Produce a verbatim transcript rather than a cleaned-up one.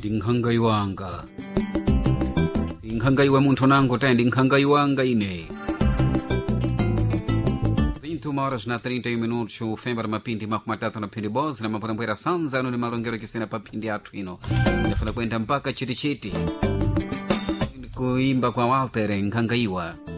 ndinkhanga wanga sinkhanga iwe munthu nango tayi ndinkhanga wanga ine. vinte e uma horas na trinta e um minutos o Fembar mapindi makumatatu na pindi bozi na mapurambwera sanza ano ni malongero kisena pa pindi athu ino ndafuna kwenda mpaka chitichiti kuimba kwa Walter Nkhangaiwa.